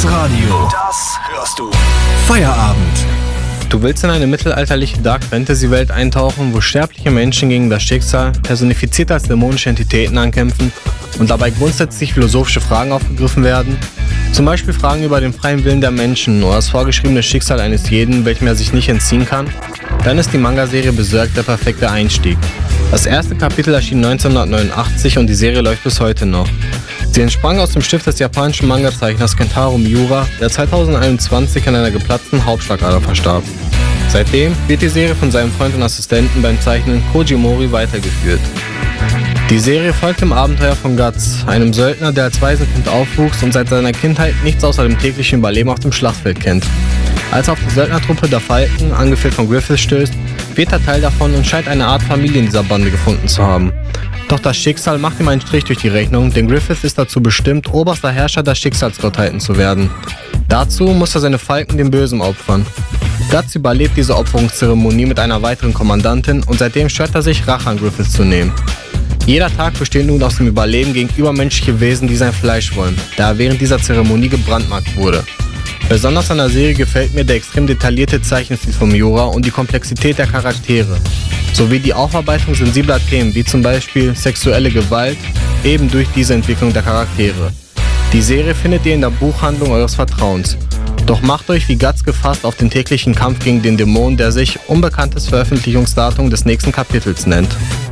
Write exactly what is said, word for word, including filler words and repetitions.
Das Radio. Das hörst du. Feierabend. Du willst in eine mittelalterliche Dark-Fantasy-Welt eintauchen, wo sterbliche Menschen gegen das Schicksal, personifiziert als dämonische Entitäten, ankämpfen und dabei grundsätzlich philosophische Fragen aufgegriffen werden? Zum Beispiel Fragen über den freien Willen der Menschen oder das vorgeschriebene Schicksal eines jeden, welchem er sich nicht entziehen kann? Dann ist die Manga-Serie Berserk der perfekte Einstieg. Das erste Kapitel erschien neunzehnhundertneunundachtzig und die Serie läuft bis heute noch. Sie entsprang aus dem Stift des japanischen Manga-Zeichners Kentaro Miura, der zweitausendeinundzwanzig an einer geplatzten Hauptschlagader verstarb. Seitdem wird die Serie von seinem Freund und Assistenten beim Zeichnen Koji Mori weitergeführt. Die Serie folgt dem Abenteuer von Guts, einem Söldner, der als Waisenkind aufwuchs und seit seiner Kindheit nichts außer dem täglichen Überleben auf dem Schlachtfeld kennt. Als er auf die Söldnertruppe der Falken, angeführt von Griffith, stößt, wird er Teil davon und scheint eine Art Familie in dieser Bande gefunden zu haben. Doch das Schicksal macht ihm einen Strich durch die Rechnung, denn Griffith ist dazu bestimmt, oberster Herrscher der Schicksalsgottheiten zu werden. Dazu muss er seine Falken dem Bösen opfern. Guts überlebt diese Opferungszeremonie mit einer weiteren Kommandantin und seitdem schwört er sich, Rache an Griffith zu nehmen. Jeder Tag besteht nun aus dem Überleben gegen übermenschliche Wesen, die sein Fleisch wollen, da er während dieser Zeremonie gebrandmarkt wurde. Besonders an der Serie gefällt mir der extrem detaillierte Zeichenstil von Miura und die Komplexität der Charaktere, sowie die Aufarbeitung sensibler Themen wie zum Beispiel sexuelle Gewalt, eben durch diese Entwicklung der Charaktere. Die Serie findet ihr in der Buchhandlung eures Vertrauens. Doch macht euch wie Guts gefasst auf den täglichen Kampf gegen den Dämon, der sich unbekanntes Veröffentlichungsdatum des nächsten Kapitels nennt.